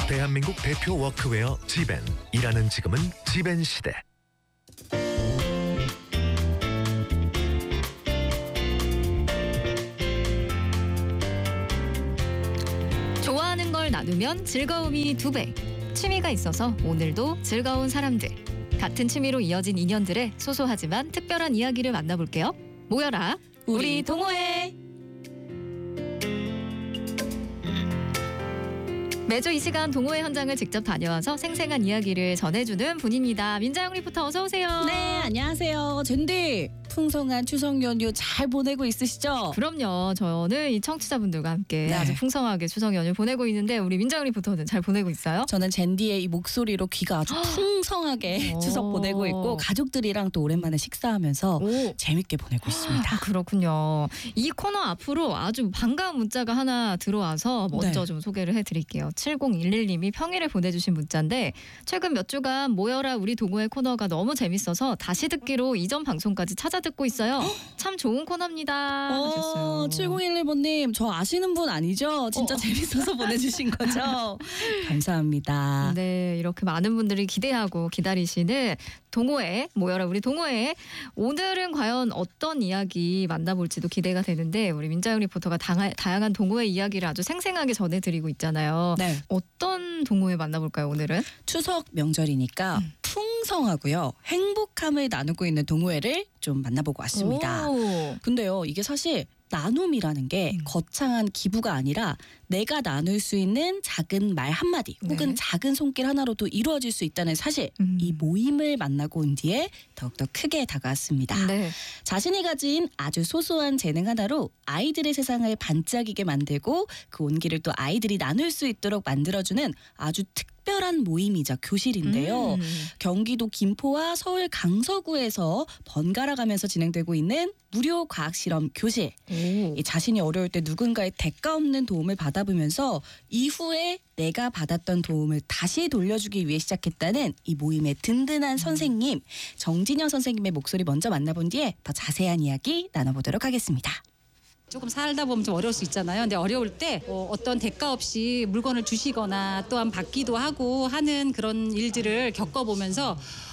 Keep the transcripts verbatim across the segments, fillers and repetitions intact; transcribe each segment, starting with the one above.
대한민국 대표 워크웨어 지벤. 일하는 지금은 지벤 시대. 좋아하는 걸 나누면 즐거움이 두 배. 취미가 있어서 오늘도 즐거운 사람들. 같은 취미로 이어진 인연들의 소소하지만 특별한 이야기를 만나볼게요. 모여라, 우리 동호회. 매주 이 시간 동호회 현장을 직접 다녀와서 생생한 이야기를 전해주는 분입니다. 민자영 리포터 어서 오세요. 네, 안녕하세요. 젠디. 풍성한 추석 연휴 잘 보내고 있으시죠? 그럼요. 저는 이 청취자분들과 함께 네. 아주 풍성하게 추석 연휴 보내고 있는데 우리 민자영 리포터는 잘 보내고 있어요? 저는 젠디의 이 목소리로 귀가 아주 풍성하게 추석 보내고 있고 가족들이랑 또 오랜만에 식사하면서 오. 재밌게 보내고 있습니다. 아, 그렇군요. 이 코너 앞으로 아주 반가운 문자가 하나 들어와서 먼저 네. 좀 소개를 해드릴게요. 칠공일일님이 평일에 보내주신 문자인데 최근 몇 주간 모여라 우리 동호회 코너가 너무 재밌어서 다시 듣기로 이전 방송까지 찾아 듣고 있어요. 참 좋은 코너입니다. 하셨어요. 어, 칠공일일번님 저 아시는 분 아니죠? 진짜 어. 재밌어서 보내주신 거죠? 감사합니다. 네, 이렇게 많은 분들이 기대하고 기다리시는 동호회, 모여라 우리 동호회. 오늘은 과연 어떤 이야기 만나볼지도 기대가 되는데 우리 민자영 리포터가 다가, 다양한 동호회 이야기를 아주 생생하게 전해드리고 있잖아요. 네. 어떤 동호회 만나볼까요, 오늘은? 추석 명절이니까 음. 풍성하고요. 행복함을 나누고 있는 동호회를 좀 만나보고 왔습니다. 오. 근데요, 이게 사실 나눔이라는 게 음. 거창한 기부가 아니라 내가 나눌 수 있는 작은 말 한마디 네. 혹은 작은 손길 하나로도 이루어질 수 있다는 사실 음. 이 모임을 만나고 온 뒤에 더욱더 크게 다가왔습니다. 네. 자신이 가진 아주 소소한 재능 하나로 아이들의 세상을 반짝이게 만들고 그 온기를 또 아이들이 나눌 수 있도록 만들어주는 아주 특별한 모임이자 교실인데요. 음. 경기도 김포와 서울 강서구에서 번갈아 가면서 진행되고 있는 무료 과학실험 교실. 이 자신이 어려울 때 누군가의 대가 없는 도움을 받아보면서 이후에 내가 받았던 도움을 다시 돌려주기 위해 시작했다는 이 모임의 든든한 선생님 정진영 선생님의 목소리 먼저 만나본 뒤에 더 자세한 이야기 나눠보도록 하겠습니다. 조금 살다 보면 좀 어려울 수 있잖아요. 근데 어려울 때 어, 어떤 대가 없이 물건을 주시거나 또한 받기도 하고 하는 그런 일들을 겪어보면서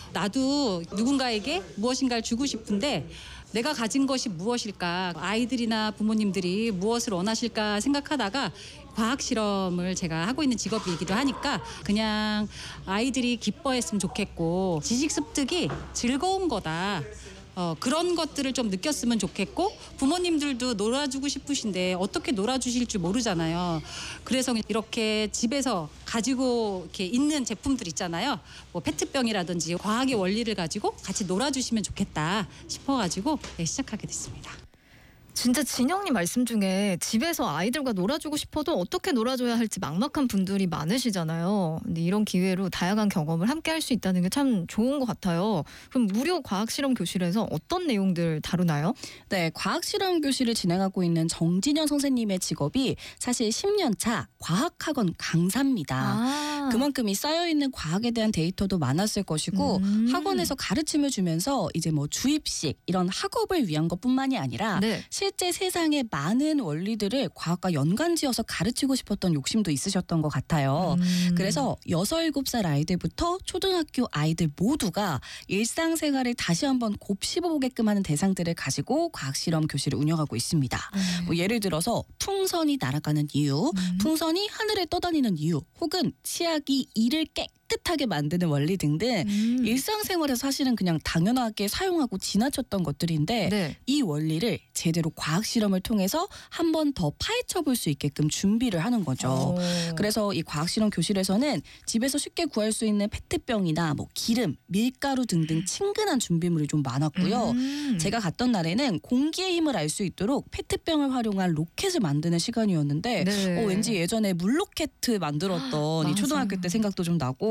나도 누군가에게 무엇인가를 주고 싶은데 내가 가진 것이 무엇일까, 아이들이나 부모님들이 무엇을 원하실까 생각하다가 과학 실험을 제가 하고 있는 직업이기도 하니까 그냥 아이들이 기뻐했으면 좋겠고 지식 습득이 즐거운 거다. 어, 그런 것들을 좀 느꼈으면 좋겠고 부모님들도 놀아주고 싶으신데 어떻게 놀아주실 줄 모르잖아요. 그래서 이렇게 집에서 가지고 이렇게 있는 제품들 있잖아요. 뭐 페트병이라든지 과학의 원리를 가지고 같이 놀아주시면 좋겠다 싶어가지고 네, 시작하게 됐습니다. 진짜 진영님 말씀 중에 집에서 아이들과 놀아주고 싶어도 어떻게 놀아줘야 할지 막막한 분들이 많으시잖아요. 근데 이런 기회로 다양한 경험을 함께 할 수 있다는 게 참 좋은 것 같아요. 그럼 무료 과학실험 교실에서 어떤 내용들 다루나요? 네, 과학실험 교실을 진행하고 있는 정진영 선생님의 직업이 사실 십 년 차 과학학원 강사입니다. 아. 그만큼 이 쌓여있는 과학에 대한 데이터도 많았을 것이고 음. 학원에서 가르침을 주면서 이제 뭐 주입식 이런 학업을 위한 것뿐만이 아니라 네. 실제 세상의 많은 원리들을 과학과 연관지어서 가르치고 싶었던 욕심도 있으셨던 것 같아요. 음. 그래서 여섯, 일곱 살 아이들부터 초등학교 아이들 모두가 일상생활을 다시 한번 곱씹어보게끔 하는 대상들을 가지고 과학실험 교실을 운영하고 있습니다. 음. 뭐 예를 들어서 풍선이 날아가는 이유, 음. 풍선이 하늘에 떠다니는 이유, 혹은 치약이 이를 깨끗하게 만드는 원리 등등 음. 일상생활에서 사실은 그냥 당연하게 사용하고 지나쳤던 것들인데 네. 이 원리를 제대로 과학실험을 통해서 한 번 더 파헤쳐 볼 수 있게끔 준비를 하는 거죠. 오. 그래서 이 과학실험 교실에서는 집에서 쉽게 구할 수 있는 페트병이나 뭐 기름, 밀가루 등등 친근한 준비물이 좀 많았고요. 음. 제가 갔던 날에는 공기의 힘을 알 수 있도록 페트병을 활용한 로켓을 만드는 시간이었는데 네. 어, 왠지 예전에 물로켓 만들었던 이 초등학교 때 생각도 좀 나고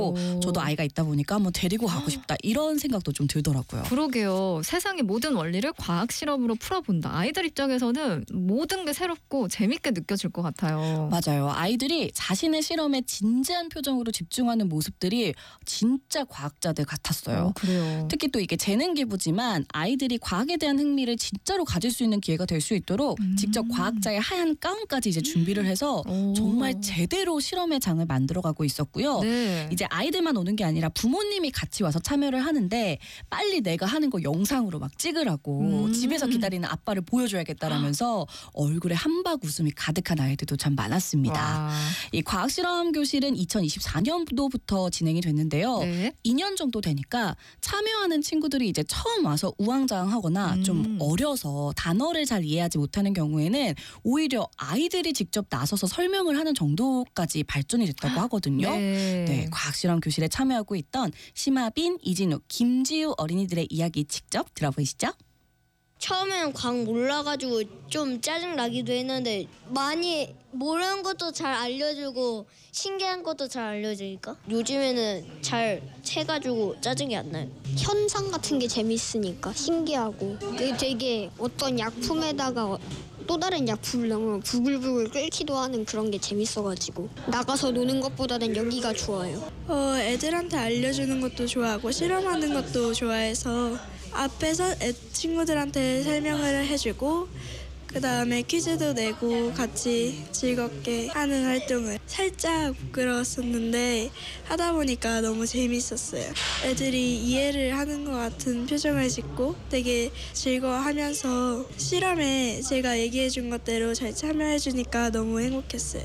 해가지고 오. 저도 아이가 있다 보니까 한번 데리고 가고 싶다 이런 생각도 좀 들더라고요. 그러게요. 세상의 모든 원리를 과학 실험으로 풀어본다. 아이들 입장에서는 모든 게 새롭고 재밌게 느껴질 것 같아요. 맞아요. 아이들이 자신의 실험에 진지한 표정으로 집중하는 모습들이 진짜 과학자들 같았어요. 어, 그래요. 특히 또 이게 재능 기부지만 아이들이 과학에 대한 흥미를 진짜로 가질 수 있는 기회가 될 수 있도록 음. 직접 과학자의 하얀 가운까지 이제 준비를 해서 오. 정말 제대로 실험의 장을 만들어가고 있었고요. 네. 이제 아이들만 오는 게 아니라 부모님이 같이 와서 참여를 하는데 빨리 내가 하는 거 영상으로 막 찍으라고 음. 집에서 기다리는 아빠를 보여줘야겠다라면서 얼굴에 한박 웃음이 가득한 아이들도 참 많았습니다. 와. 이 과학실험 교실은 이천이십사 년도부터 진행이 됐는데요. 네. 이 년 정도 되니까 참여하는 친구들이 이제 처음 와서 우왕좌왕하거나 음. 좀 어려서 단어를 잘 이해하지 못하는 경우에는 오히려 아이들이 직접 나서서 설명을 하는 정도까지 발전이 됐다고 하거든요. 네. 네, 과학실험 교실에 참여하고 있던 심하빈, 이진우, 김지우 어린이들의 이야기 직접 들어보시죠. 처음에는 과학 몰라가지고 좀 짜증나기도 했는데 많이 모르는 것도 잘 알려주고 신기한 것도 잘 알려주니까 요즘에는 잘 해가지고 짜증이 안 나요. 현상 같은 게 재밌으니까 신기하고 그게 되게 어떤 약품에다가 또 다른 약품을 넣으면 부글부글 끓기도 하는 그런 게 재밌어가지고 나가서 노는 것보다는 여기가 좋아요. 어, 애들한테 알려주는 것도 좋아하고 실험하는 것도 좋아해서 앞에서 애 친구들한테 설명을 해주고 그 다음에 퀴즈도 내고 같이 즐겁게 하는 활동을 살짝 부끄러웠었는데 하다 보니까 너무 재밌었어요. 애들이 이해를 하는 것 같은 표정을 짓고 되게 즐거워하면서 실험에 제가 얘기해준 것대로 잘 참여해주니까 너무 행복했어요.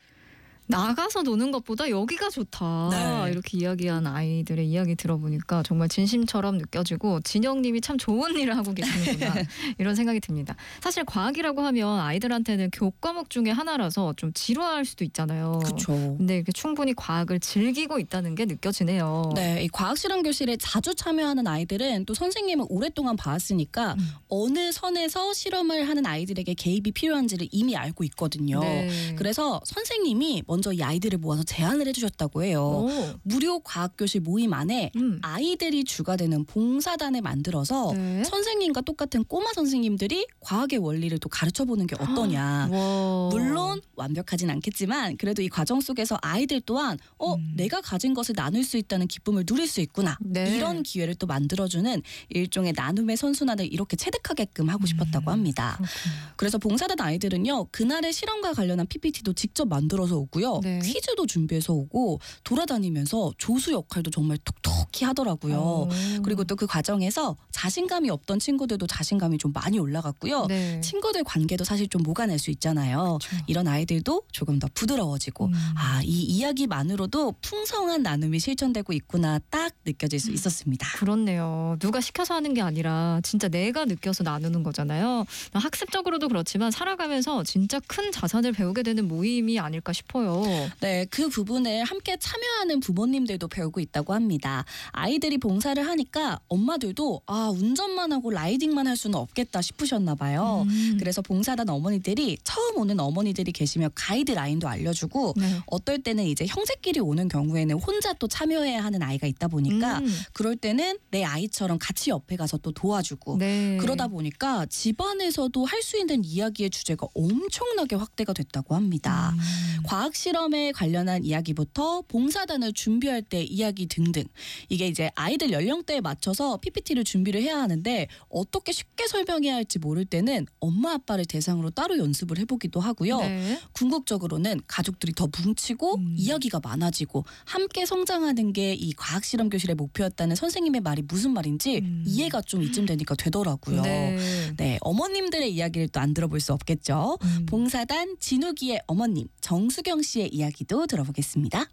나가서 노는 것보다 여기가 좋다. 네. 이렇게 이야기한 아이들의 이야기 들어보니까 정말 진심처럼 느껴지고 진영님이 참 좋은 일을 하고 계시는구나 이런 생각이 듭니다. 사실 과학이라고 하면 아이들한테는 교과목 중에 하나라서 좀 지루할 수도 있잖아요. 그렇죠. 근데 이렇게 충분히 과학을 즐기고 있다는 게 느껴지네요. 네, 이 과학실험 교실에 자주 참여하는 아이들은 또 선생님을 오랫동안 봐왔으니까 음. 어느 선에서 실험을 하는 아이들에게 개입이 필요한지를 이미 알고 있거든요. 네. 그래서 선생님이 먼저 이 아이들을 모아서 제안을 해주셨다고 해요. 오. 무료 과학교실 모임 안에 음. 아이들이 주가 되는 봉사단을 만들어서 네. 선생님과 똑같은 꼬마 선생님들이 과학의 원리를 또 가르쳐보는 게 어떠냐. 와. 물론 완벽하진 않겠지만 그래도 이 과정 속에서 아이들 또한 어 음. 내가 가진 것을 나눌 수 있다는 기쁨을 누릴 수 있구나. 네. 이런 기회를 또 만들어주는 일종의 나눔의 선순환을 이렇게 체득하게끔 하고 싶었다고 합니다. 그렇군요. 그래서 봉사단 아이들은요 그날의 실험과 관련한 피피티도 직접 만들어서 오고요 네. 퀴즈도 준비해서 오고 돌아다니면서 조수 역할도 정말 톡톡히 하더라고요. 오. 그리고 또 그 과정에서 자신감이 없던 친구들도 자신감이 좀 많이 올라갔고요. 네. 친구들 관계도 사실 좀 녹아낼 수 있잖아요. 그렇죠. 이런 아이들도 조금 더 부드러워지고 음. 아, 이 이야기만으로도 풍성한 나눔이 실천되고 있구나 딱 느껴질 수 있었습니다. 그렇네요. 누가 시켜서 하는 게 아니라 진짜 내가 느껴서 나누는 거잖아요. 학습적으로도 그렇지만 살아가면서 진짜 큰 자산을 배우게 되는 모임이 아닐까 싶어요. 네, 그 부분을 함께 참여하는 부모님들도 배우고 있다고 합니다. 아이들이 봉사를 하니까 엄마들도 아, 운전만 하고 라이딩만 할 수는 없겠다 싶으셨나 봐요. 음. 그래서 봉사단 어머니들이 처음 오는 어머니들이 계시면 가이드라인도 알려주고 네. 어떨 때는 이제 형제끼리 오는 경우에는 혼자 또 참여해야 하는 아이가 있다 보니까 음. 그럴 때는 내 아이처럼 같이 옆에 가서 또 도와주고 네. 그러다 보니까 집안에서도 할 수 있는 이야기의 주제가 엄청나게 확대가 됐다고 합니다. 음. 과학 실험에 관련한 이야기부터 봉사단을 준비할 때 이야기 등등 이게 이제 아이들 연령대에 맞춰서 피피티를 준비를 해야 하는데 어떻게 쉽게 설명해야 할지 모를 때는 엄마 아빠를 대상으로 따로 연습을 해보기도 하고요. 네. 궁극적으로는 가족들이 더 뭉치고 음. 이야기가 많아지고 함께 성장하는 게 이 과학 실험 교실의 목표였다는 선생님의 말이 무슨 말인지 음. 이해가 좀 이쯤 되니까 되더라고요. 네. 네, 어머님들의 이야기를 또 안 들어볼 수 없겠죠. 음. 봉사단 진욱이의 어머님 정수경 씨의 이야기도 들어보겠습니다.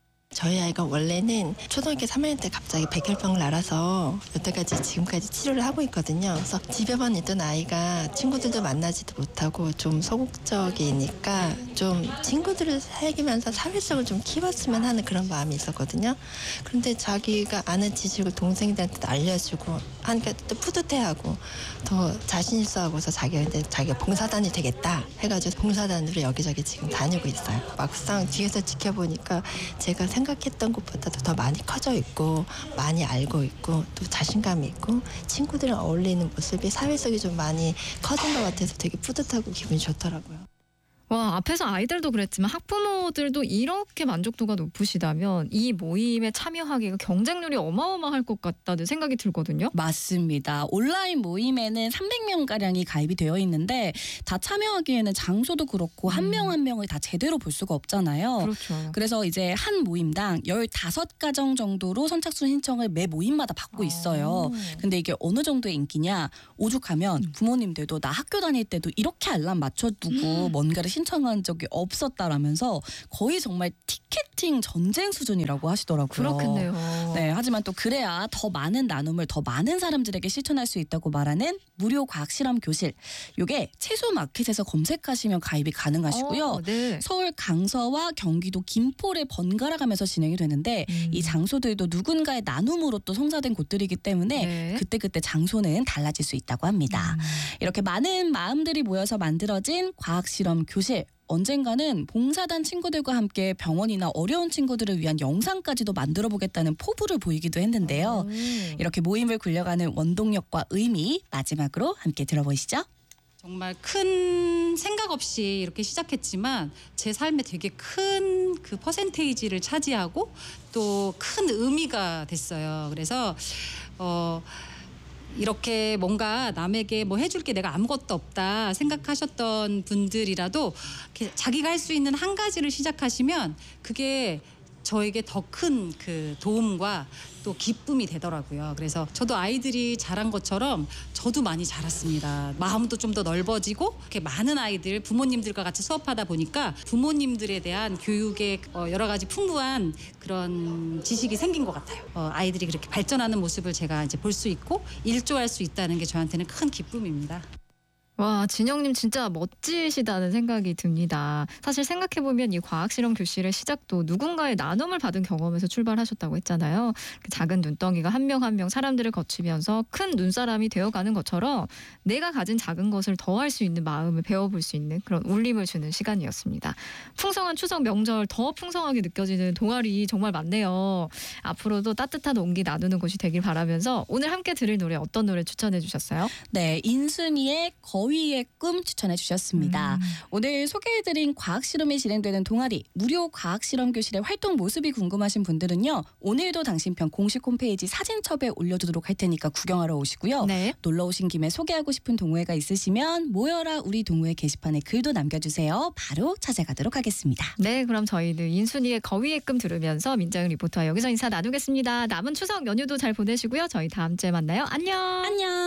저희 아이가 원래는 초등학교 삼 학년 때 갑자기 백혈병을 앓아서 여태까지 지금까지 치료를 하고 있거든요. 그래서 집에만 있던 아이가 친구들도 만나지도 못하고 좀 소극적이니까 좀 친구들을 사귀면서 사회성을 좀 키웠으면 하는 그런 마음이 있었거든요. 그런데 자기가 아는 지식을 동생들한테 알려주고 하니까 또 뿌듯해하고 더 자신 있어 하고서 자기한테 자기가 봉사단이 되겠다 해가지고 봉사단으로 여기저기 지금 다니고 있어요. 막상 뒤에서 지켜보니까 제가 생각했던 것보다도 더 많이 커져 있고 많이 알고 있고 또 자신감이 있고 친구들이랑 어울리는 모습이 사회성이 좀 많이 커진 것 같아서 되게 뿌듯하고 기분이 좋더라고요. 와, 앞에서 아이들도 그랬지만 학부모들도 이렇게 만족도가 높으시다면 이 모임에 참여하기가 경쟁률이 어마어마할 것 같다는 생각이 들거든요. 맞습니다. 온라인 모임에는 삼백 명가량이 가입이 되어 있는데 다 참여하기에는 장소도 그렇고 한 명 한 명을 다 제대로 볼 수가 없잖아요. 그렇죠. 그래서 이제 한 모임당 열다섯 가정 정도로 선착순 신청을 매 모임마다 받고 있어요. 근데 이게 어느 정도의 인기냐? 오죽하면 부모님들도 나 학교 다닐 때도 이렇게 알람 맞춰두고 뭔가를 신청한 적이 없었다라면서 거의 정말 티켓팅 전쟁 수준이라고 하시더라고요. 그렇겠네요. 네, 하지만 또 그래야 더 많은 나눔을 더 많은 사람들에게 실천할 수 있다고 말하는 무료 과학 실험 교실. 요게 채소 마켓에서 검색하시면 가입이 가능하시고요. 어, 네. 서울 강서와 경기도 김포를 번갈아 가면서 진행이 되는데 음. 이 장소들도 누군가의 나눔으로 또 성사된 곳들이기 때문에 네. 그때그때 장소는 달라질 수 있다고 합니다. 음. 이렇게 많은 마음들이 모여서 만들어진 과학 실험 교실. 언젠가는 봉사단 친구들과 함께 병원이나 어려운 친구들을 위한 영상까지도 만들어 보겠다는 포부를 보이기도 했는데요. 음. 이렇게 모임을 굴려가는 원동력과 의미 마지막으로 함께 들어보시죠. 정말 큰 생각 없이 이렇게 시작했지만 제 삶에 되게 큰 그 퍼센테이지를 차지하고 또 큰 의미가 됐어요. 그래서 어 이렇게 뭔가 남에게 뭐 해줄 게 내가 아무것도 없다 생각하셨던 분들이라도 이렇게 자기가 할 수 있는 한 가지를 시작하시면 그게 저에게 더 큰 그 도움과 또 기쁨이 되더라고요. 그래서 저도 아이들이 자란 것처럼 저도 많이 자랐습니다. 마음도 좀 더 넓어지고 이렇게 많은 아이들 부모님들과 같이 수업하다 보니까 부모님들에 대한 교육의 어, 여러 가지 풍부한 그런 지식이 생긴 것 같아요. 어, 아이들이 그렇게 발전하는 모습을 제가 이제 볼 수 있고 일조할 수 있다는 게 저한테는 큰 기쁨입니다. 와, 진영님 진짜 멋지시다는 생각이 듭니다. 사실 생각해보면 이 과학실험 교실의 시작도 누군가의 나눔을 받은 경험에서 출발하셨다고 했잖아요. 그 작은 눈덩이가 한 명 한 명 사람들을 거치면서 큰 눈사람이 되어가는 것처럼 내가 가진 작은 것을 더할 수 있는 마음을 배워볼 수 있는 그런 울림을 주는 시간이었습니다. 풍성한 추석 명절 더 풍성하게 느껴지는 동아리 정말 많네요. 앞으로도 따뜻한 온기 나누는 곳이 되길 바라면서 오늘 함께 들을 노래 어떤 노래 추천해 주셨어요? 네, 인순이의 거위의 꿈 추천해 주셨습니다. 음. 오늘 소개해드린 과학실험이 진행되는 동아리 무료 과학실험 교실의 활동 모습이 궁금하신 분들은요. 오늘도 당신편 공식 홈페이지 사진첩에 올려두도록 할 테니까 구경하러 오시고요. 네. 놀러 오신 김에 소개하고 싶은 동호회가 있으시면 모여라 우리 동호회 게시판에 글도 남겨주세요. 바로 찾아가도록 하겠습니다. 네, 그럼 저희는 인순이의 거위의 꿈 들으면서 민정은 리포터와 여기서 인사 나누겠습니다. 남은 추석 연휴도 잘 보내시고요. 저희 다음 주에 만나요. 안녕. 안녕.